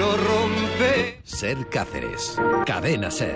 lo rompe. Ser Cáceres. Cadena Ser.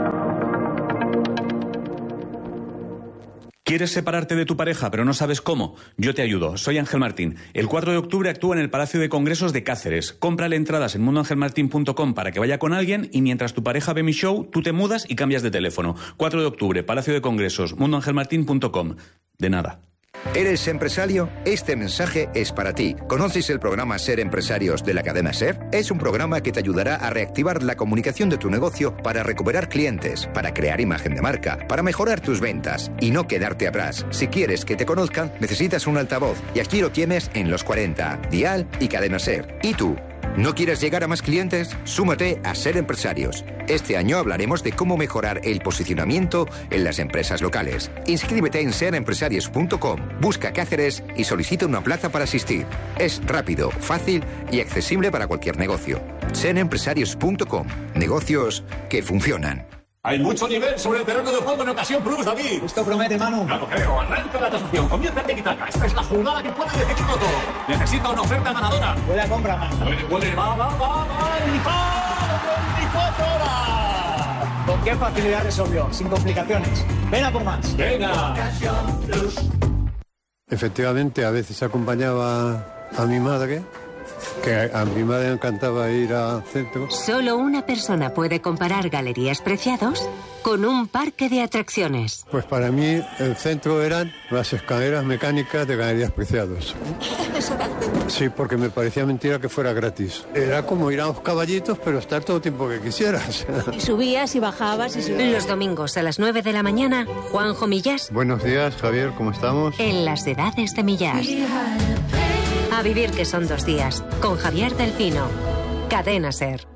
¿Quieres separarte de tu pareja pero no sabes cómo? Yo te ayudo. Soy Ángel Martín. El 4 de octubre actúa en el Palacio de Congresos de Cáceres. Cómprale entradas en mundoangelmartin.com para que vaya con alguien y mientras tu pareja ve mi show, tú te mudas y cambias de teléfono. 4 de octubre, Palacio de Congresos, mundoangelmartin.com. De nada. ¿Eres empresario? Este mensaje es para ti. ¿Conoces el programa Ser Empresarios de la cadena SER? Es un programa que te ayudará a reactivar la comunicación de tu negocio para recuperar clientes, para crear imagen de marca, para mejorar tus ventas y no quedarte atrás. Si quieres que te conozcan, necesitas un altavoz y aquí lo tienes en Los 40, Dial y Cadena SER. ¿Y tú? ¿No quieres llegar a más clientes? Súmate a Ser Empresarios. Este año hablaremos de cómo mejorar el posicionamiento en las empresas locales. Inscríbete en serempresarios.com, busca Cáceres y solicita una plaza para asistir. Es rápido, fácil y accesible para cualquier negocio. Serempresarios.com. Negocios que funcionan. Hay mucho nivel sobre el terreno de juego en Ocasión Plus, David. Esto promete, Manu. Ya lo creo. Arranca la tasación. Comienza el tiki-taka. Esta es la jugada que puede decidirlo todo. Necesita una oferta ganadora. Huele a compra, Manu. Huele. Va. ¡El 24 horas! ¿Con qué facilidad resolvió? Sin complicaciones. Ven a por más. Venga. Ocasión Plus. Efectivamente, a veces acompañaba a mi madre, que a mi madre le encantaba ir al centro. Solo una persona puede comparar Galerías Preciados con un parque de atracciones. Pues para mí el centro eran las escaleras mecánicas de Galerías Preciados. Sí, porque me parecía mentira que fuera gratis. Era como ir a los caballitos, pero estar todo el tiempo que quisieras. Y subías y bajabas y subías. Los domingos a las 9 de la mañana, Juanjo Millás. Buenos días, Javier, ¿cómo estamos? En las edades de Millás. A vivir que son 2 días, con Javier Delfino. Cadena Ser.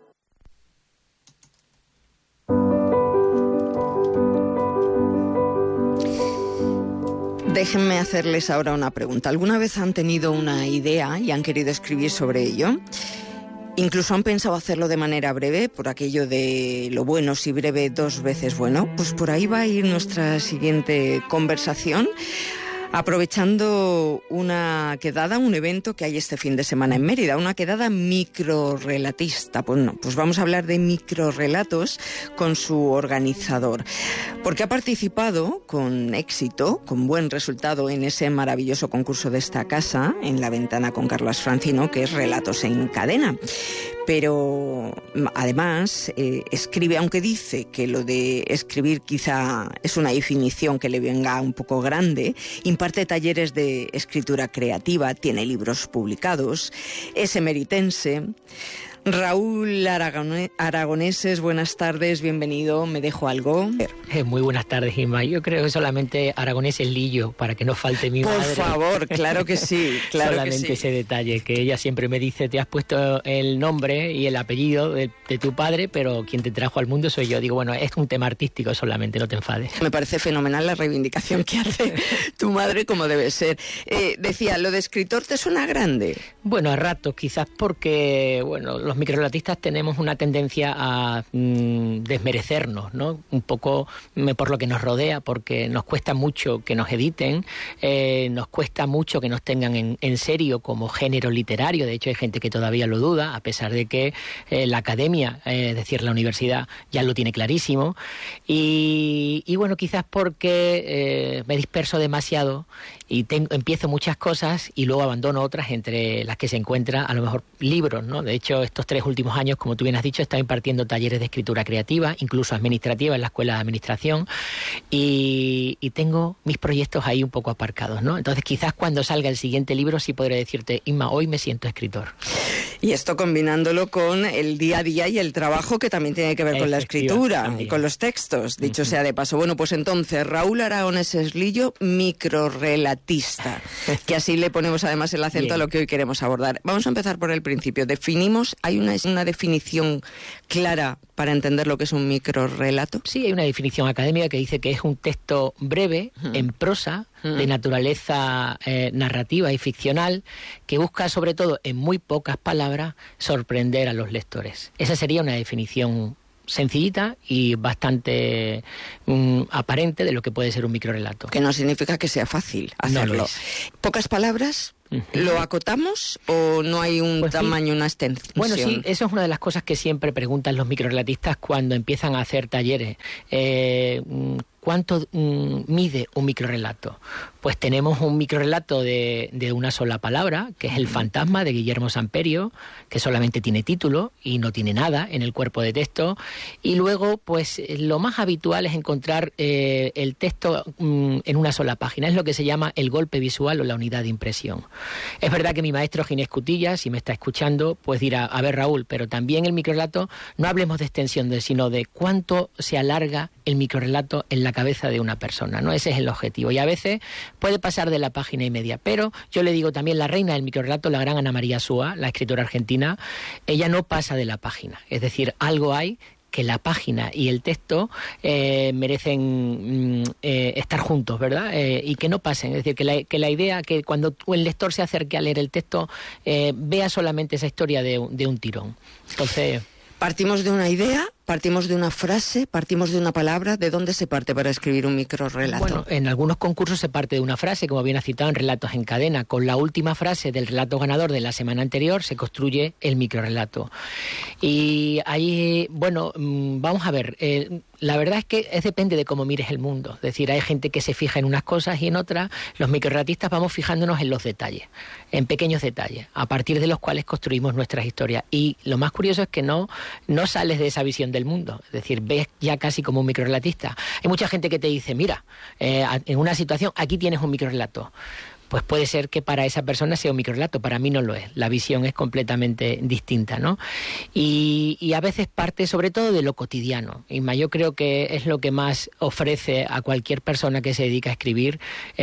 Déjenme hacerles ahora una pregunta. ¿Alguna vez han tenido una idea y han querido escribir sobre ello? Incluso han pensado hacerlo de manera breve, por aquello de lo bueno si breve 2 veces bueno. Pues por ahí va a ir nuestra siguiente conversación, aprovechando una quedada, un evento que hay este fin de semana en Mérida, una quedada microrrelatista. Pues vamos a hablar de microrrelatos con su organizador, porque ha participado con éxito, con buen resultado en ese maravilloso concurso de esta casa, en La Ventana con Carlas Francino, que es Relatos en Cadena. Pero además escribe, aunque dice que lo de escribir quizá es una definición que le venga un poco grande, imparte talleres de escritura creativa, tiene libros publicados, es emeritense. Raúl Aragoneses, buenas tardes, bienvenido, ¿me dejo algo? Muy buenas tardes, Inma. Yo creo que solamente Aragoneses Lillo, para que no falte mi madre. Por favor, claro que sí, claro solamente que sí. Ese detalle, que ella siempre me dice, te has puesto el nombre y el apellido de tu padre, pero quien te trajo al mundo soy yo. Digo, bueno, es un tema artístico solamente, no te enfades. Me parece fenomenal la reivindicación que hace tu madre, como debe ser. Decía, ¿lo de escritor te suena grande? Bueno, a ratos, quizás porque, bueno, los microrelatistas tenemos una tendencia a desmerecernos, ¿no? Un poco por lo que nos rodea, porque nos cuesta mucho que nos editen, nos cuesta mucho que nos tengan en serio como género literario. De hecho, hay gente que todavía lo duda, a pesar de que la academia, es decir, la universidad, ya lo tiene clarísimo. Y bueno, quizás porque me disperso demasiado y empiezo muchas cosas y luego abandono otras, entre las que se encuentra a lo mejor libros, ¿no? De hecho, estos 3 últimos años, como tú bien has dicho, he estado impartiendo talleres de escritura creativa, incluso administrativa en la Escuela de Administración, y tengo mis proyectos ahí un poco aparcados, ¿no? Entonces, quizás cuando salga el siguiente libro sí podré decirte, Inma, hoy me siento escritor. Y esto combinándolo con el día a día y el trabajo que también tiene que ver con la escritura también. Y con los textos, dicho sea de paso. Bueno, pues entonces, Raúl Aragoneses Lillo, microrrelatista, que así le ponemos además el acento bien a lo que hoy queremos abordar. Vamos a empezar por el principio. Definimos, ¿hay una definición clara para entender lo que es un microrrelato? Sí, hay una definición académica que dice que es un texto breve, en prosa, de naturaleza narrativa y ficcional, que busca sobre todo en muy pocas palabras sorprender a los lectores. Esa sería una definición sencillita y bastante aparente de lo que puede ser un microrrelato. Que no significa que sea fácil hacerlo. No lo es. ¿Pocas palabras? ¿Lo acotamos o no hay un tamaño, una extensión? Bueno, sí, eso es una de las cosas que siempre preguntan los microrelatistas cuando empiezan a hacer talleres. ¿Cuánto mide un microrelato? Pues tenemos un microrelato de una sola palabra, que es El fantasma, de Guillermo Samperio, que solamente tiene título y no tiene nada en el cuerpo de texto. Y luego, pues lo más habitual es encontrar el texto en una sola página. Es lo que se llama el golpe visual o la unidad de impresión. Es verdad que mi maestro Ginés Cutilla, si me está escuchando, pues dirá, a ver, Raúl, pero también el microrelato, no hablemos de extensión, sino de cuánto se alarga el microrelato en la cabeza de una persona, ¿no? Ese es el objetivo. Y a veces puede pasar de la página y media, pero yo le digo también, la reina del microrelato, la gran Ana María Súa, la escritora argentina, ella no pasa de la página. Es decir, algo hay que la página y el texto merecen estar juntos, ¿verdad? Y que no pasen. Es decir, que la idea, que cuando el lector se acerque a leer el texto, vea solamente esa historia de un tirón. Entonces... Partimos de una idea, partimos de una frase, partimos de una palabra. ¿De dónde se parte para escribir un microrrelato? Bueno, en algunos concursos se parte de una frase, como bien ha citado en Relatos en Cadena. Con la última frase del relato ganador de la semana anterior se construye el microrrelato. Y ahí, bueno, vamos a ver... La verdad es que depende de cómo mires el mundo. Es decir, hay gente que se fija en unas cosas y en otras. Los microrelatistas vamos fijándonos en los detalles, en pequeños detalles, a partir de los cuales construimos nuestras historias. Y lo más curioso es que no sales de esa visión del mundo. Es decir, ves ya casi como un microrelatista. Hay mucha gente que te dice, mira, en una situación, aquí tienes un microrelato. Pues puede ser que para esa persona sea un microrelato, para mí no lo es. La visión es completamente distinta, ¿no? Y a veces parte sobre todo de lo cotidiano. Inma, yo creo que es lo que más ofrece a cualquier persona que se dedica a escribir,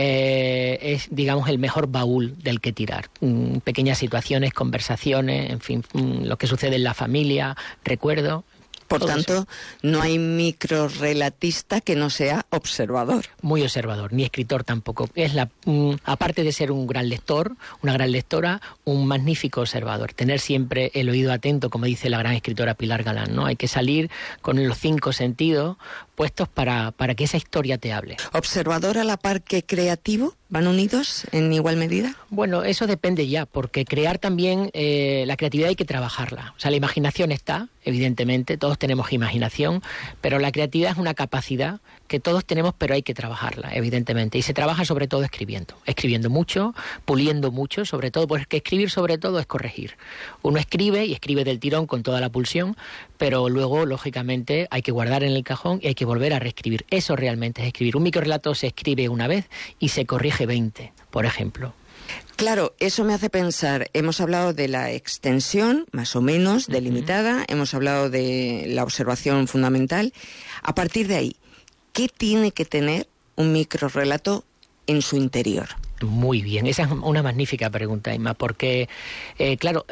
es, digamos, el mejor baúl del que tirar. Pequeñas situaciones, conversaciones, en fin, lo que sucede en la familia, recuerdo. Por tanto, no hay microrrelatista que no sea observador. Muy observador, ni escritor tampoco. Es aparte de ser un gran lector, una gran lectora, un magnífico observador. Tener siempre el oído atento, como dice la gran escritora Pilar Galán, ¿no? Hay que salir con los 5 sentidos puestos para que esa historia te hable. ¿Observador a la par que creativo? ¿Van unidos en igual medida? Bueno, eso depende ya, porque crear también, la creatividad hay que trabajarla. O sea, la imaginación está, evidentemente, todos tenemos imaginación, pero la creatividad es una capacidad que todos tenemos, pero hay que trabajarla, evidentemente. Y se trabaja sobre todo escribiendo mucho, puliendo mucho, sobre todo, porque escribir sobre todo es corregir. Uno escribe y escribe del tirón con toda la pulsión, pero luego, lógicamente, hay que guardar en el cajón y hay que volver a reescribir. Eso realmente es escribir. Un microrelato se escribe una vez y se corrige 20, por ejemplo. Claro, eso me hace pensar, hemos hablado de la extensión, más o menos, delimitada, hemos hablado de la observación fundamental. A partir de ahí, ¿qué tiene que tener un microrrelato en su interior? Muy bien, esa es una magnífica pregunta, Inma, porque, claro,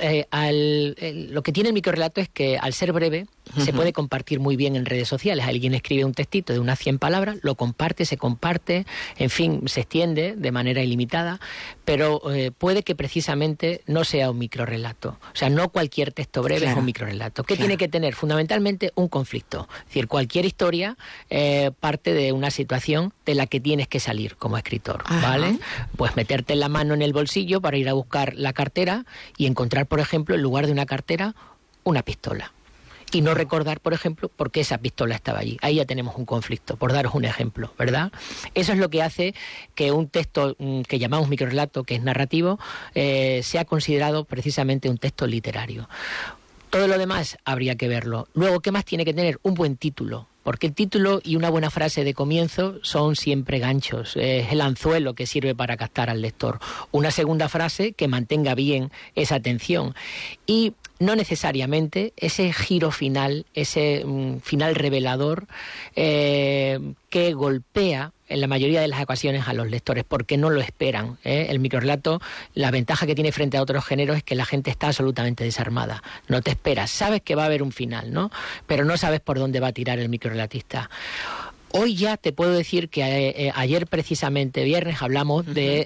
lo que tiene el microrrelato es que al ser breve se puede compartir muy bien en redes sociales. Alguien escribe un textito de unas 100 palabras, lo comparte, se comparte, en fin, se extiende de manera ilimitada, pero puede que precisamente no sea un microrrelato. O sea, no cualquier texto breve es un microrrelato. ¿Qué tiene que tener? Fundamentalmente un conflicto. Es decir, cualquier historia parte de una situación de la que tienes que salir como escritor, ¿vale? Pues meterte la mano en el bolsillo para ir a buscar la cartera y encontrar, por ejemplo, en lugar de una cartera, una pistola. Y no recordar, por ejemplo, por qué esa pistola estaba allí. Ahí ya tenemos un conflicto, por daros un ejemplo, ¿verdad? Eso es lo que hace que un texto que llamamos microrrelato, que es narrativo, sea considerado precisamente un texto literario. Todo lo demás habría que verlo. Luego, ¿qué más tiene que tener? Un buen título. Porque el título y una buena frase de comienzo son siempre ganchos, es el anzuelo que sirve para captar al lector. Una segunda frase que mantenga bien esa atención. Y no necesariamente ese giro final, ese final revelador que golpea en la mayoría de las ocasiones a los lectores, porque no lo esperan. El microrrelato, la ventaja que tiene frente a otros géneros es que la gente está absolutamente desarmada. No te esperas, sabes que va a haber un final, ¿no? Pero no sabes por dónde va a tirar el microrrelatista. Hoy ya te puedo decir que ayer precisamente, viernes, hablamos de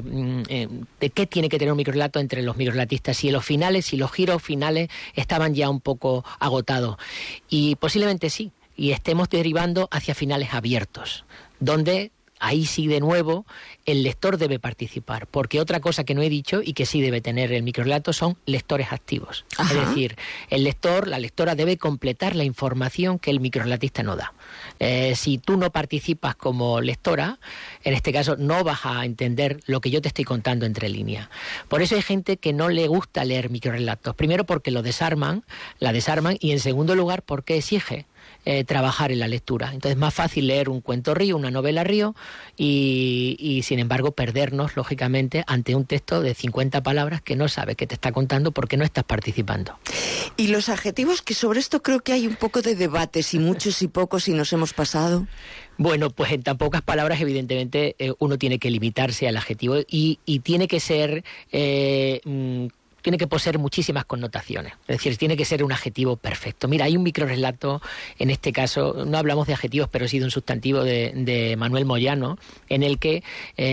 qué tiene que tener un microrrelato entre los microrrelatistas, si los finales, si los giros finales estaban ya un poco agotados. Y posiblemente sí, y estemos derivando hacia finales abiertos, donde ahí sí de nuevo el lector debe participar, porque otra cosa que no he dicho y que sí debe tener el microrelato son lectores activos. Ajá. Es decir, el lector, la lectora debe completar la información que el microrelatista no da. Si tú no participas como lectora, en este caso no vas a entender lo que yo te estoy contando entre líneas. Por eso hay gente que no le gusta leer microrelatos. Primero porque la desarman, y en segundo lugar porque exige trabajar en la lectura. Entonces es más fácil leer un cuento río, una novela río y sin embargo perdernos lógicamente ante un texto de 50 palabras que no sabes qué te está contando porque no estás participando. Y los adjetivos, que sobre esto creo que hay un poco de debate, si muchos y pocos, si nos hemos pasado. Bueno, pues en tan pocas palabras evidentemente uno tiene que limitarse al adjetivo y tiene que ser... tiene que poseer muchísimas connotaciones, es decir, tiene que ser un adjetivo perfecto. Mira, hay un microrelato, en este caso, no hablamos de adjetivos, pero sí de un sustantivo de Manuel Moyano, en el que,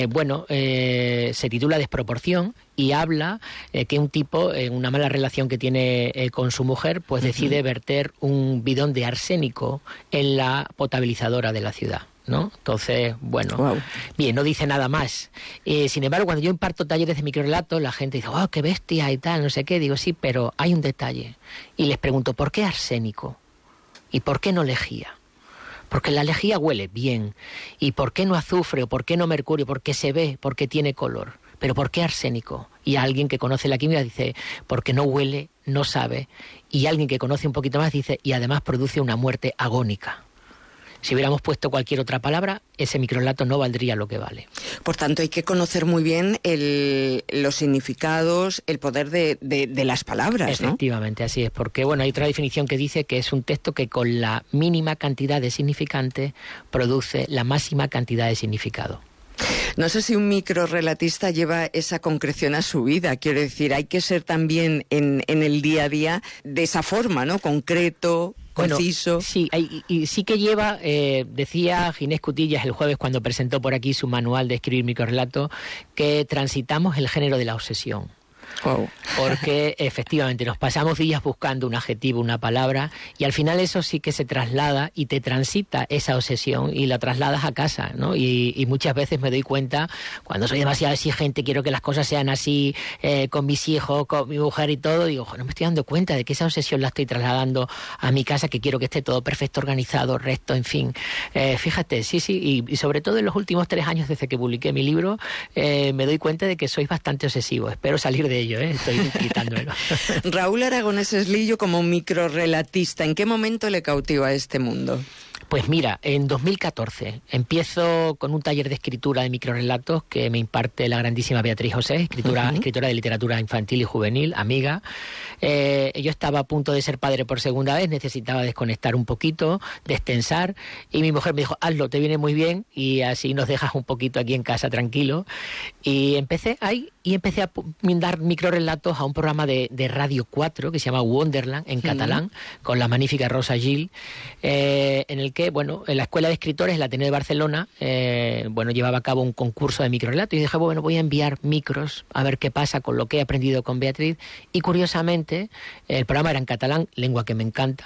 se titula Desproporción, y habla que un tipo, en una mala relación que tiene con su mujer, pues decide verter un bidón de arsénico en la potabilizadora de la ciudad, ¿no? Entonces, bueno, wow. Bien, no dice nada más. Sin embargo, cuando yo imparto talleres de microrelato, la gente dice, ¡oh, qué bestia! Y tal, no sé qué. Digo, sí, pero hay un detalle. Y les pregunto, ¿por qué arsénico? ¿Y por qué no lejía? Porque la lejía huele bien. ¿Y por qué no azufre o por qué no mercurio? Porque se ve, porque tiene color. ¿Pero por qué arsénico? Y alguien que conoce la química dice, porque no huele, no sabe. Y alguien que conoce un poquito más dice, y además produce una muerte agónica. Si hubiéramos puesto cualquier otra palabra, ese microrelato no valdría lo que vale. Por tanto, hay que conocer muy bien los significados, el poder de las palabras, ¿no? Efectivamente, así es. Porque, bueno, hay otra definición que dice que es un texto que con la mínima cantidad de significante produce la máxima cantidad de significado. No sé si un microrelatista lleva esa concreción a su vida. Quiero decir, hay que ser también en el día a día de esa forma, ¿no? Concreto, conciso. Bueno, sí, y sí que lleva, decía Ginés Cutillas el jueves cuando presentó por aquí su manual de escribir microrelato, que transitamos el género de la obsesión. Wow. Porque efectivamente nos pasamos días buscando un adjetivo, una palabra, y al final eso sí que se traslada y te transita esa obsesión y la trasladas a casa, ¿no? Y muchas veces me doy cuenta, cuando soy demasiado exigente, quiero que las cosas sean así, con mis hijos, con mi mujer y todo, digo, no me estoy dando cuenta de que esa obsesión la estoy trasladando a mi casa, que quiero que esté todo perfecto, organizado, recto, en fin. Fíjate, sí, y sobre todo en los últimos 3 años desde que publiqué mi libro, me doy cuenta de que sois bastante obsesivo. Espero salir de ello. Estoy quitándomelo. Raúl Aragonés Eslillo, como microrelatista, ¿en qué momento le cautiva este mundo? Pues mira, en 2014 empiezo con un taller de escritura de microrelatos que me imparte la grandísima Beatriz José, escritora de literatura infantil y juvenil, amiga. Yo estaba a punto de ser padre por segunda vez, necesitaba desconectar un poquito, destensar, y mi mujer me dijo, hazlo, te viene muy bien, y así nos dejas un poquito aquí en casa tranquilo. Y empecé ahí, y empecé a dar microrelatos a un programa de Radio 4 que se llama Wonderland, en catalán, con la magnífica Rosa Gil, en el que, bueno, en la Escuela de Escritores, la Ateneo de Barcelona, llevaba a cabo un concurso de microrelatos, y dije, bueno, voy a enviar micros a ver qué pasa con lo que he aprendido con Beatriz, y curiosamente, el programa era en catalán, lengua que me encanta,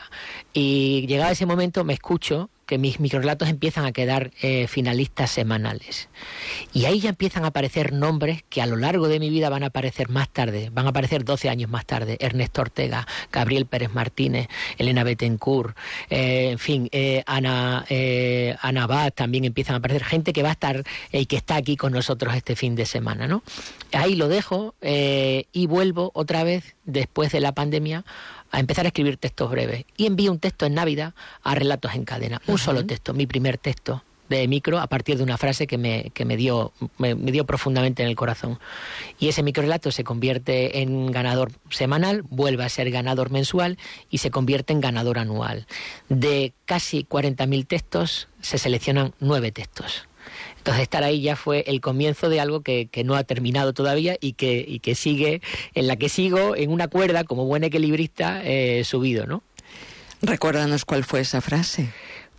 y llegado ese momento me escucho que mis microrelatos empiezan a quedar finalistas semanales. Y ahí ya empiezan a aparecer nombres que a lo largo de mi vida van a aparecer más tarde, van a aparecer 12 años más tarde. Ernesto Ortega, Gabriel Pérez Martínez, Elena Bettencourt, Ana Abad, también empiezan a aparecer gente que va a estar y que está aquí con nosotros este fin de semana, ¿no? Ahí lo dejo y vuelvo otra vez, después de la pandemia, a empezar a escribir textos breves. Y envío un texto en Navidad a Relatos en Cadena. Un solo texto, mi primer texto de micro, a partir de una frase que me dio profundamente en el corazón. Y ese microrelato se convierte en ganador semanal, vuelve a ser ganador mensual y se convierte en ganador anual. De casi 40.000 textos, se seleccionan 9 textos. Entonces estar ahí ya fue el comienzo de algo que no ha terminado todavía y que sigue, en la que sigo en una cuerda como buen equilibrista subido, ¿no? Recuérdanos cuál fue esa frase.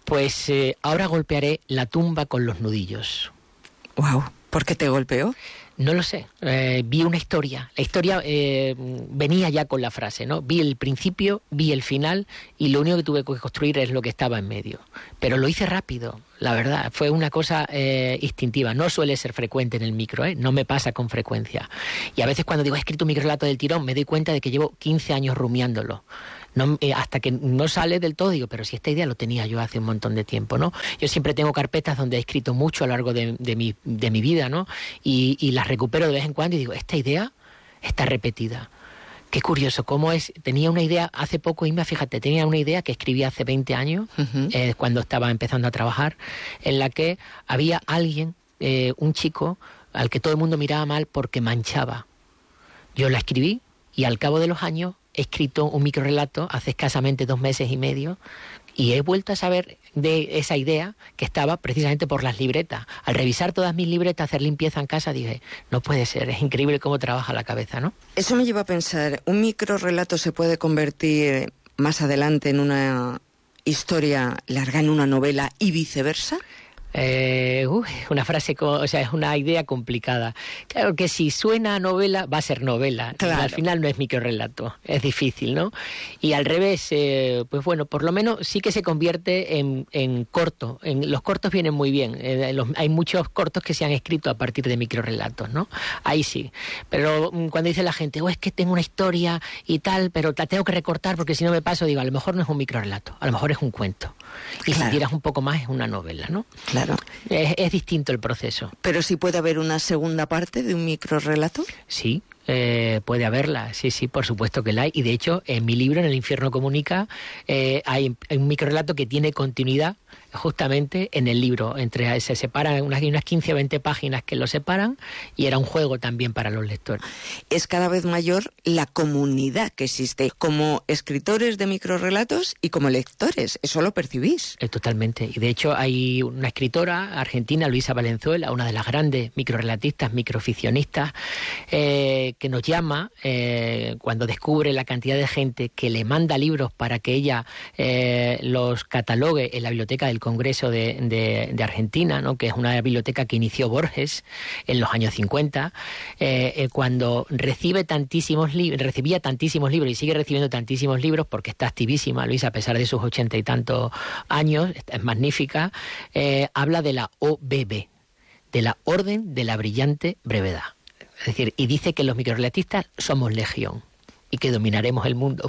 Pues ahora golpearé la tumba con los nudillos. Wow, ¿por qué te golpeó? No lo sé. Vi una historia. La historia venía ya con la frase, ¿no? Vi el principio, vi el final y lo único que tuve que construir es lo que estaba en medio. Pero lo hice rápido, la verdad. Fue una cosa instintiva. No suele ser frecuente en el micro, ¿eh? No me pasa con frecuencia. Y a veces cuando digo he escrito un microrelato del tirón, me doy cuenta de que llevo 15 años rumiándolo. No, hasta que no sale del todo digo, pero si esta idea lo tenía yo hace un montón de tiempo, ¿no? Yo siempre tengo carpetas donde he escrito mucho a lo largo de mi vida, ¿no? Y las recupero de vez en cuando y digo, esta idea está repetida. Qué curioso, cómo es. Tenía una idea hace poco, Inma, fíjate, tenía una idea que escribí hace 20 años, cuando estaba empezando a trabajar, en la que había alguien, un chico, al que todo el mundo miraba mal porque manchaba. Yo la escribí y al cabo de los años he escrito un microrelato hace escasamente 2 meses y medio y he vuelto a saber de esa idea que estaba precisamente por las libretas. Al revisar todas mis libretas, hacer limpieza en casa, dije, no puede ser, es increíble cómo trabaja la cabeza, ¿no? Eso me lleva a pensar, ¿un microrelato se puede convertir más adelante en una historia larga, en una novela y viceversa? Una frase, o sea, es una idea complicada. Claro que si suena a novela, va a ser novela. Claro. Al final no es microrelato, es difícil, ¿no? Y al revés, pues bueno, por lo menos sí que se convierte en corto. Los cortos vienen muy bien. Hay muchos cortos que se han escrito a partir de microrelatos, ¿no? Ahí sí. Pero cuando dice la gente, es que tengo una historia y tal, pero la tengo que recortar porque si no me paso, digo, a lo mejor no es un microrelato, a lo mejor es un cuento. Y si tiras un poco más es una novela, ¿no? Claro. Es distinto el proceso. ¿Pero sí puede haber una segunda parte de un microrelato? Sí, puede haberla, sí, por supuesto que la hay. Y de hecho, en mi libro, En el infierno comunica, hay un microrelato que tiene continuidad justamente en el libro. Se separan unas 15 o 20 páginas que lo separan y era un juego también para los lectores. Es cada vez mayor la comunidad que existe como escritores de microrelatos y como lectores. ¿Eso lo percibís? Totalmente. Y de hecho hay una escritora argentina, Luisa Valenzuela, una de las grandes microrelatistas, microficcionistas, que nos llama cuando descubre la cantidad de gente que le manda libros para que ella los catalogue en la biblioteca del Congreso de Argentina, ¿no? Que es una biblioteca que inició Borges en los años 50, cuando recibía tantísimos libros y sigue recibiendo tantísimos libros porque está activísima, Luisa, a pesar de sus 80 y tantos años, es magnífica, habla de la OBB, de la Orden de la Brillante Brevedad. Es decir, y dice que los microrelatistas somos legión y que dominaremos el mundo.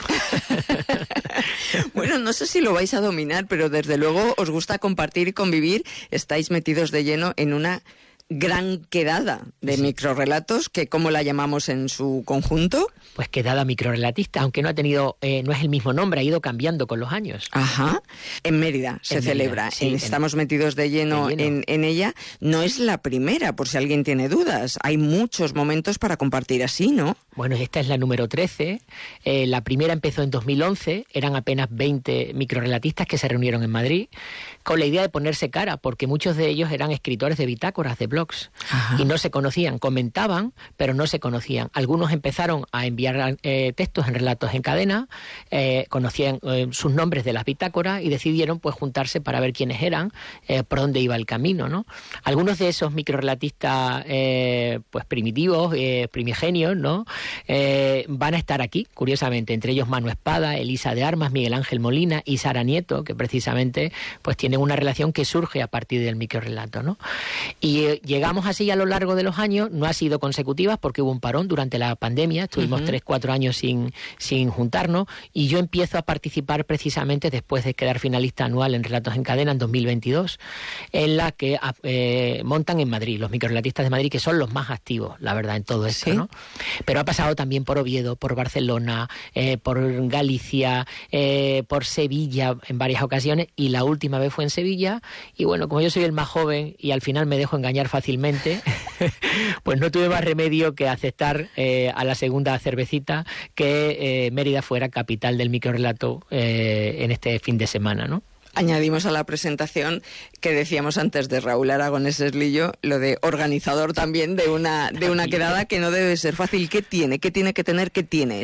Bueno, no sé si lo vais a dominar, pero desde luego os gusta compartir y convivir. Estáis metidos de lleno en una gran quedada de microrelatos, que ¿cómo la llamamos en su conjunto? Pues quedada microrelatista, aunque no ha tenido, no es el mismo nombre, ha ido cambiando con los años. Ajá. En Mérida se celebra. Sí, estamos metidos de lleno. En ella. No es la primera, por si alguien tiene dudas. Hay muchos momentos para compartir así, ¿no? Bueno, esta es la número 13. La primera empezó en 2011. Eran apenas 20 microrelatistas que se reunieron en Madrid con la idea de ponerse cara, porque muchos de ellos eran escritores de bitácoras, de blogs. Ajá. Y no se conocían. Comentaban, pero no se conocían. Algunos empezaron a enviar textos en relatos en cadena, conocían sus nombres de las bitácoras y decidieron pues juntarse para ver quiénes eran, por dónde iba el camino, ¿no? Algunos de esos microrelatistas pues primitivos, primigenios, ¿no? Van a estar aquí, curiosamente, entre ellos Manu Espada, Elisa de Armas, Miguel Ángel Molina y Sara Nieto, que precisamente pues tienen una relación que surge a partir del microrelato, ¿no? Y llegamos así a lo largo de los años. No ha sido consecutivas porque hubo un parón durante la pandemia, estuvimos 3-4 años sin juntarnos, y yo empiezo a participar precisamente después de quedar finalista anual en Relatos en Cadena en 2022, en la que montan en Madrid, los microrelatistas de Madrid, que son los más activos, la verdad, en todo esto, ¿sí? ¿No? Pero ha pasado también por Oviedo, por Barcelona, por Galicia, por Sevilla en varias ocasiones, y la última vez fue en Sevilla, y bueno, como yo soy el más joven y al final me dejo engañar fácilmente, pues no tuve más remedio que aceptar a la segunda cervecita que Mérida fuera capital del microrelato en este fin de semana, ¿no? Añadimos a la presentación que decíamos antes de Raúl Aragonés Eslillo, lo de organizador también de una quedada que no debe ser fácil. ¿Qué tiene que tener? ¿Qué tiene esta?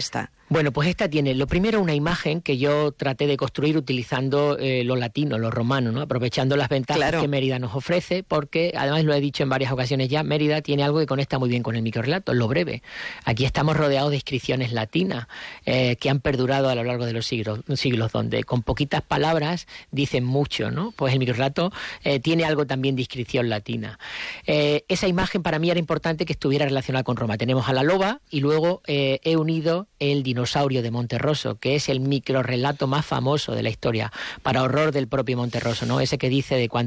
Bueno, pues esta tiene, lo primero, una imagen que yo traté de construir utilizando lo latino, lo romano, ¿no? Aprovechando las ventajas que Mérida nos ofrece, porque, además lo he dicho en varias ocasiones ya, Mérida tiene algo que conecta muy bien con el microrrelato, lo breve. Aquí estamos rodeados de inscripciones latinas que han perdurado a lo largo de los siglos, donde con poquitas palabras dicen mucho, ¿no? Pues el microrrelato tiene algo también de inscripción latina. Esa imagen para mí era importante que estuviera relacionada con Roma. Tenemos a la loba y luego he unido el dinosaurio de Monterroso, que es el microrrelato más famoso de la historia, para horror del propio Monterroso, ¿no? Ese que dice de cuando